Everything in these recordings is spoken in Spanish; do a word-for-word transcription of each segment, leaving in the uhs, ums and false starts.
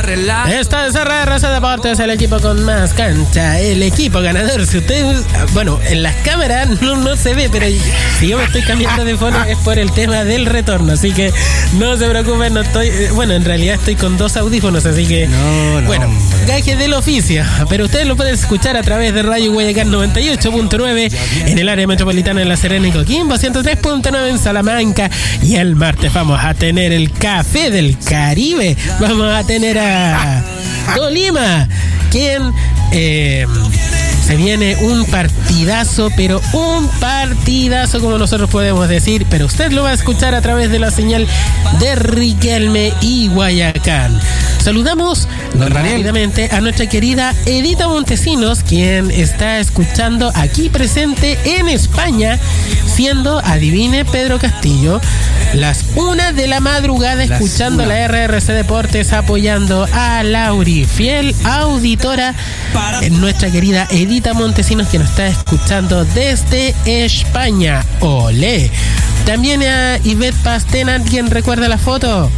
Esta es R R C Deportes, el equipo con más cancha, el equipo ganador. Si ustedes, bueno, en las cámaras no, no se ve, pero si yo me estoy cambiando de fono es por el tema del retorno, así que no se preocupen, no estoy, bueno, en realidad estoy con dos audífonos, así que no, no, bueno, gaje del oficio, pero ustedes lo pueden escuchar a través de Radio Guayacán noventa y ocho punto nueve en el área metropolitana de La Serena y Coquimbo, ciento tres punto nueve en Salamanca, y el martes vamos a tener el Café del Caribe, vamos a tener a Tolima, quien eh, se viene un partidazo, pero un partidazo como nosotros podemos decir, pero usted lo va a escuchar a través de la señal de Riquelme y Guayacán. Saludamos rápidamente a nuestra querida Edita Montesinos, quien está escuchando aquí presente en España, siendo, adivine, Pedro Castillo, las una de la madrugada, las escuchando una. La R R C Deportes, apoyando a Lauri, fiel auditora, nuestra querida Edita Montesinos, que nos está escuchando desde España. ¡Olé! También a Ivette Pastena, ¿quién recuerda la foto?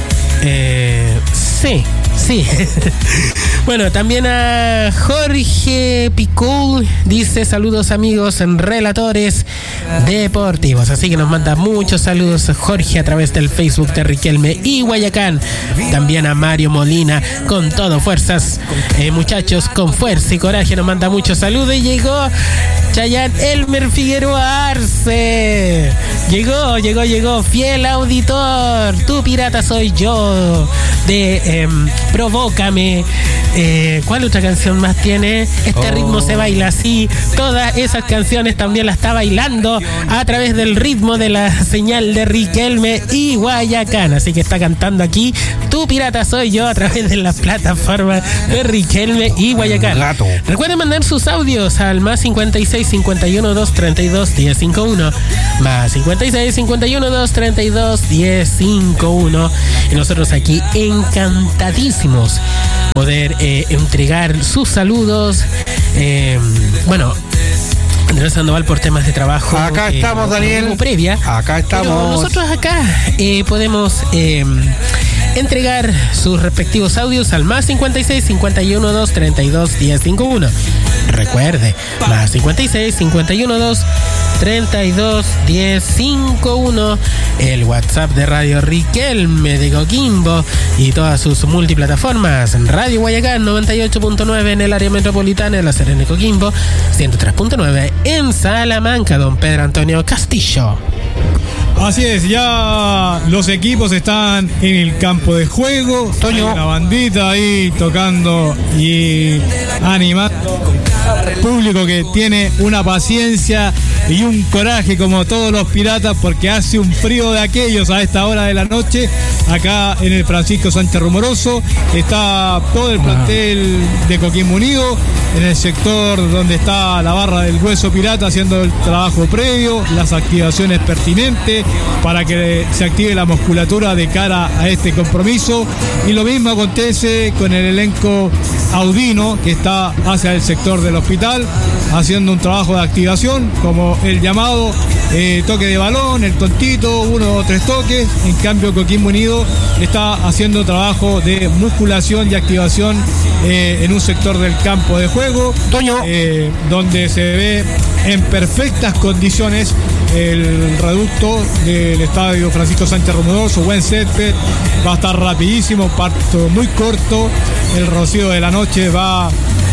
Eh, sí, sí. Bueno, también a Jorge Picul, dice saludos amigos en relatores deportivos, así que nos manda muchos saludos Jorge a través del Facebook de Riquelme y Guayacán. También a Mario Molina, con todo fuerzas, eh, muchachos, con fuerza y coraje, nos manda muchos saludos. Y llegó Chayanne Elmer Figueroa Arce, llegó, llegó, llegó, fiel auditor, tu pirata soy yo, de eh, Provócame. Eh, ¿Cuál otra canción más tiene? Este oh. ritmo se baila así. Todas esas canciones también las está bailando a través del ritmo de la señal de Riquelme y Guayacán. Así que está cantando aquí Tu Pirata Soy Yo a través de las plataformas de Riquelme y Guayacán. Gato. Recuerden mandar sus audios al más cincuenta y seis, cincuenta y uno, dos, treinta y dos, diez, cincuenta y uno. Más cincuenta y seis, cincuenta y uno, dos, treinta y dos, diez, cincuenta y uno. Y nosotros aquí encantadísimos poder eh, entregar sus saludos. Eh, bueno, Andrés Sandoval por temas de trabajo. Acá eh, estamos, Daniel. Previa. Acá estamos. Pero nosotros acá eh, podemos eh, entregar sus respectivos audios al más cincuenta y seis, cincuenta y uno, dos, treinta y dos, diez, cincuenta y uno. Recuerde, más cincuenta y seis, cincuenta y uno, dos, treinta y dos, diez, cincuenta y uno, el WhatsApp de Radio Riquelme de Coquimbo y todas sus multiplataformas. En Radio Guayacán noventa y ocho punto nueve en el área metropolitana de La Serena y Coquimbo, ciento tres punto nueve en Salamanca. Don Pedro Antonio Castillo. Así es, ya los equipos están en el campo de juego. Toño, la bandita ahí tocando y animando al público, que tiene una paciencia y un coraje como todos los piratas, porque hace un frío de aquellos a esta hora de la noche. Acá en el Francisco Sánchez Rumoroso está todo el plantel de Coquimbo Unido, en el sector donde está la barra del Hueso Pirata, haciendo el trabajo previo, las activaciones pertinentes para que se active la musculatura de cara a este compromiso. Y lo mismo acontece con el elenco audino, que está hacia el sector del hospital, haciendo un trabajo de activación, como el llamado eh, toque de balón, el tontito, uno o tres toques. En cambio, Coquimbo Unido está haciendo trabajo de musculación y activación eh, en un sector del campo de juego, Toño, eh, donde se ve en perfectas condiciones el reducto del estadio Francisco Sánchez Rumoroso. Buen césped, va a estar rapidísimo, parto muy corto. El rocío de la noche va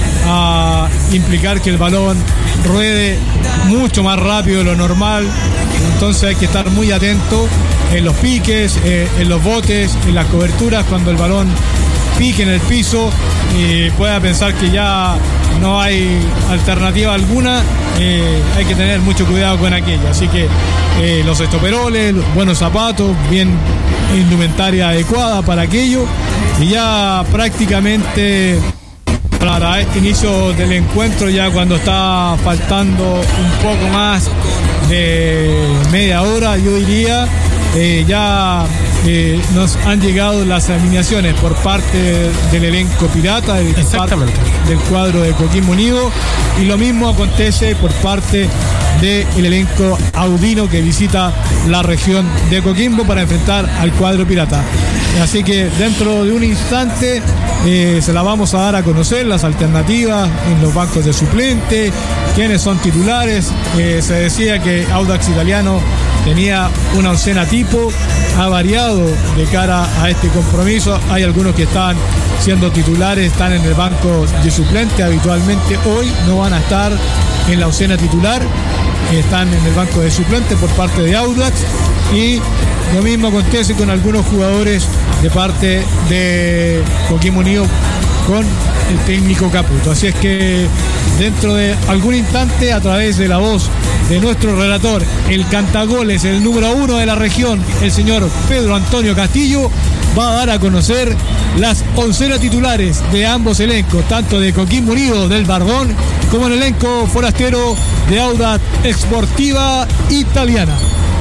a implicar que el balón ruede mucho más rápido de lo normal, entonces hay que estar muy atento en los piques, eh, en los botes, en las coberturas, cuando el balón pique en el piso y pueda pensar que ya no hay alternativa alguna. Eh, hay que tener mucho cuidado con aquello, así que eh, los estoperoles, buenos zapatos, bien indumentaria adecuada para aquello, y ya prácticamente para este inicio del encuentro, ya cuando está faltando un poco más de media hora, yo diría, eh, ya eh, nos han llegado las alineaciones por parte del elenco pirata, del, del cuadro de Coquimbo Unido, y lo mismo acontece por parte del elenco audino que visita la región de Coquimbo para enfrentar al cuadro pirata. Así que dentro de un instante eh, se la vamos a dar a conocer, las alternativas en los bancos de suplente, quiénes son titulares. Eh, se decía que Audax Italiano tenía una oncena tipo, ha variado de cara a este compromiso. Hay algunos que están siendo titulares, están en el banco de suplente habitualmente. Hoy no van a estar en la oncena titular, están en el banco de suplente por parte de Audax, y lo mismo acontece con algunos jugadores de parte de Coquimbo Unido con el técnico Caputo. Así es que dentro de algún instante, a través de la voz de nuestro relator, el cantagoles, el número uno de la región, el señor Pedro Antonio Castillo, va a dar a conocer las oncenas titulares de ambos elencos, tanto de Coquimbo Unido del Bardón como el elenco forastero de Audax Sportiva Italiana.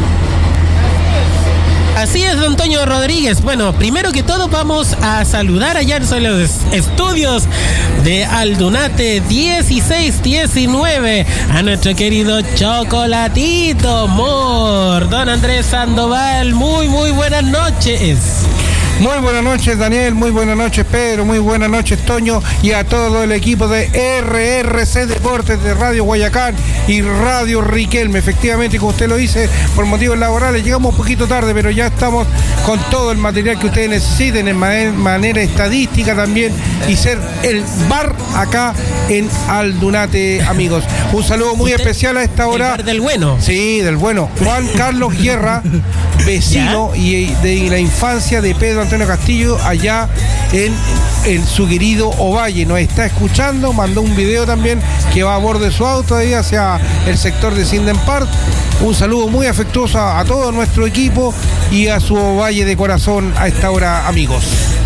Así es, don Toño Rodríguez. Bueno, primero que todo vamos a saludar allá en los estudios de Aldunate dieciséis diecinueve a nuestro querido Chocolatito Mor, don Andrés Sandoval. Muy, muy buenas noches. Muy buenas noches, Daniel, muy buenas noches, Pedro, muy buenas noches, Toño, y a todo el equipo de R R C Deportes de Radio Guayacán y Radio Riquelme. Efectivamente, como usted lo dice, por motivos laborales llegamos un poquito tarde, pero ya estamos con todo el material que ustedes necesiten en man- manera estadística también, y ser el bar acá en Aldunate, amigos. Un saludo muy ¿Usted? especial a esta hora. El bar del bueno. Sí, del bueno. Juan Carlos Guerra, vecino y de la infancia de Pedro Antonio Castillo, allá en, en su querido Ovalle. Nos está escuchando, mandó un video también que va a bordo de su auto ahí hacia el sector de Sinden Park. Un saludo muy afectuoso a, a todo nuestro equipo y a su Ovalle de corazón a esta hora, amigos.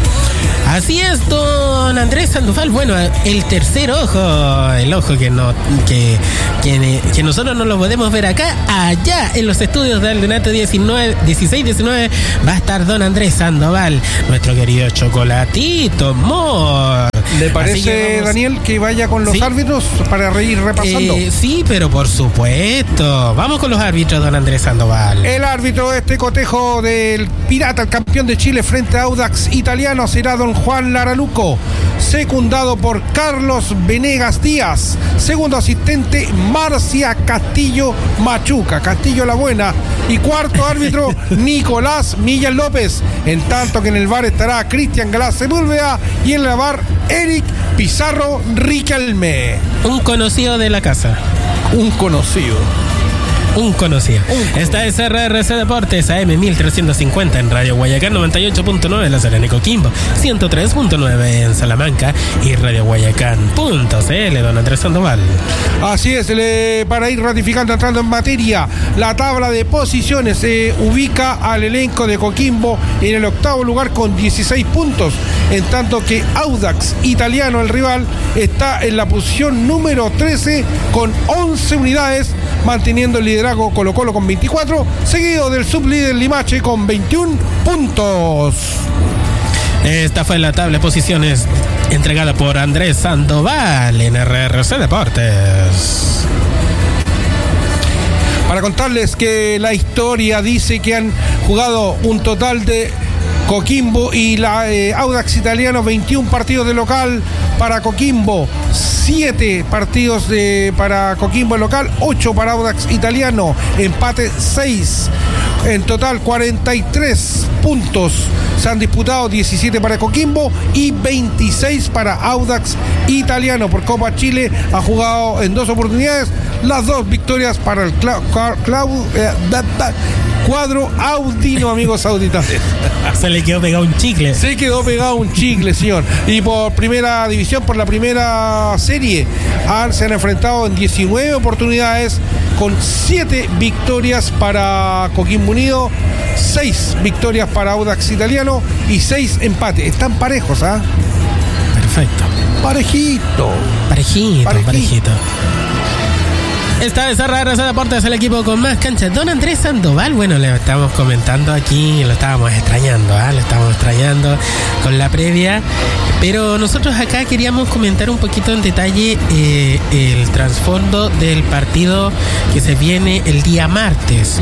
Así es, don Andrés Sandoval. Bueno, el tercer ojo, el ojo que no que, que, que nosotros no lo podemos ver acá, allá en los estudios de Aldunate dieciséis diecinueve va a estar don Andrés Sandoval, nuestro querido Chocolatito Mor. ¿Le parece, que vamos... Daniel, que vaya con los ¿Sí? árbitros para ir repasando? Eh, sí, pero por supuesto. Vamos con los árbitros, don Andrés Sandoval. El árbitro de este cotejo del Pirata, el campeón de Chile frente a Audax Italiano, será don Juan Laraluco, secundado por Carlos Venegas Díaz. Segundo asistente, Marcia Castillo Machuca, Castillo la Buena. Y cuarto árbitro, Nicolás Millas López. En tanto que en el bar estará Cristian Galás Sepúlveda y en el bar Eric Pizarro Riquelme. Un conocido de la casa. Un conocido. Un conocido. Un conocido. Esta es R R C Deportes A M mil trescientos cincuenta en Radio Guayacán noventa y ocho punto nueve en La Serena y Coquimbo, ciento tres punto nueve en Salamanca y Radio Guayacán punto c l, don Andrés Sandoval. Así es, le, para ir ratificando, entrando en materia, la tabla de posiciones se eh, ubica al elenco de Coquimbo en el octavo lugar con dieciséis puntos, en tanto que Audax Italiano, el rival, está en la posición número trece con once unidades, manteniendo el liderazgo Colo Colo con veinticuatro, seguido del sublíder Limache con veintiún puntos. Esta fue la tabla de posiciones entregada por Andrés Sandoval en R R C Deportes. Para contarles que la historia dice que han jugado un total de Coquimbo y la eh, Audax Italiano, veintiún partidos de local para Coquimbo, siete partidos de, para Coquimbo local, ocho para Audax Italiano, empate seis. En total cuarenta y tres puntos se han disputado, diecisiete para Coquimbo y veintiséis para Audax Italiano. Por Copa Chile ha jugado en dos oportunidades, las dos victorias para el clau, clau, eh, da, da, cuadro audino, amigos auditas. Se le quedó pegado un chicle. Se quedó pegado un chicle, señor. Y por primera división, por la primera serie, han, se han enfrentado en diecinueve oportunidades con siete victorias para Coquimbo Unido, seis victorias para Audax Italiano y seis empates. Están parejos, ¿ah? ¿eh? Perfecto. Parejito. Parejito, parejito. parejito. Esta vez Cerrada de Deportes, el equipo con más canchas. Don Andrés Sandoval, bueno, le estamos comentando aquí, lo estábamos extrañando, ¿eh? lo estábamos extrañando con la previa, pero nosotros acá queríamos comentar un poquito en detalle eh, el trasfondo del partido que se viene el día martes.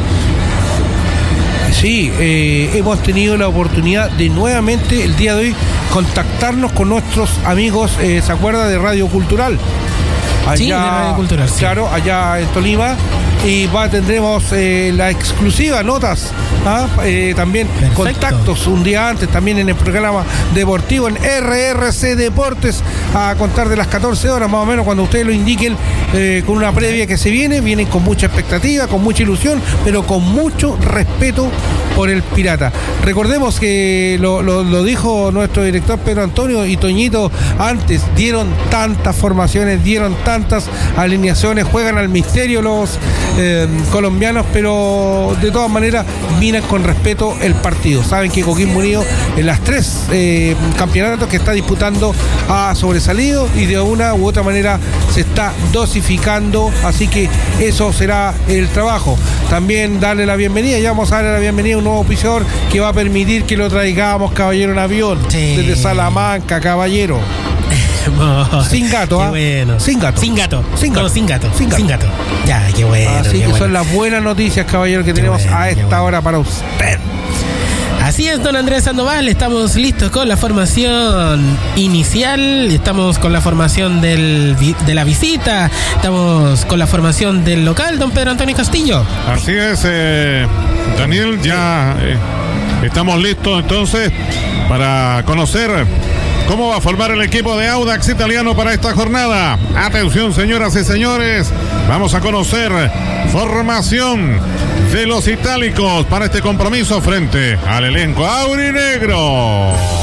Sí, eh, hemos tenido la oportunidad de nuevamente el día de hoy contactarnos con nuestros amigos, eh, ¿se acuerda de Radio Cultural? Allá, sí, de Radio Cultural, sí. Claro, allá en Tolima. Y va, tendremos eh, la exclusiva, notas, ¿ah? eh, también Perfecto. contactos un día antes, también en el programa deportivo en R R C Deportes, a contar de las catorce horas más o menos, cuando ustedes lo indiquen, eh, con una previa que se viene, vienen con mucha expectativa, con mucha ilusión, pero con mucho respeto por el Pirata. Recordemos que lo, lo, lo dijo nuestro director Pedro Antonio y Toñito antes, dieron tantas formaciones, dieron tantas alineaciones, juegan al misterio los Eh, colombianos, pero de todas maneras miran con respeto el partido. Saben que Coquimbo Unido en las tres eh, campeonatos que está disputando ha sobresalido y de una u otra manera se está dosificando, así que eso será el trabajo. También darle la bienvenida, ya vamos a darle la bienvenida a un nuevo auspiciador que va a permitir que lo traigamos, caballero, en avión, sí. desde Salamanca, caballero. Oh, sin gato, ¿ah? ¿eh? Bueno. Sin gato. Sin gato. Sin gato. No, sin gato. Sin gato. Sin gato. Ya, qué bueno. Así qué que bueno. son las buenas noticias, caballero, que qué tenemos bueno, a esta bueno. hora para usted. Así es, don Andrés Sandoval, estamos listos con la formación inicial, estamos con la formación del, de la visita, estamos con la formación del local, don Pedro Antonio Castillo. Así es, eh, Daniel, ya eh, estamos listos entonces para conocer cómo va a formar el equipo de Audax Italiano para esta jornada. Atención, señoras y señores, vamos a conocer formación de los itálicos para este compromiso frente al elenco aurinegro.